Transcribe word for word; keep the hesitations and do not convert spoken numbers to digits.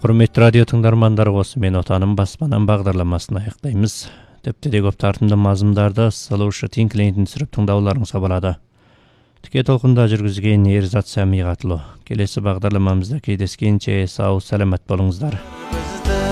Құрметті радио тыңдармандар, осымен отаным баспанам бағдарламасын аяқтаймыз. Тіпті де көп тартымды мазымдарды Слушать клиентін түсіріп тыңдауларыңызға болады. Тіке толқында жүргізген Ерзат Сәмиғатұлы. Келесі бағдарламамызда кездескенше сау саламат болыңыздар.